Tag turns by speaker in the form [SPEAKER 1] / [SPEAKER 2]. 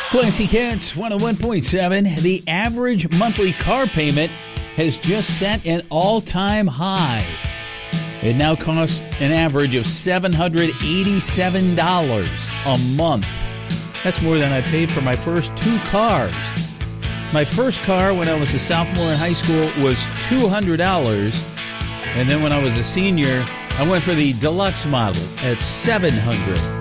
[SPEAKER 1] Classic Hits 101.7. The average monthly car payment has just set an all-time high. It now costs an average of $787 a month. That's more than I paid for my first two cars. My first car when I was a sophomore in high school was $200. And then when I was a senior, I went for the deluxe model at $700.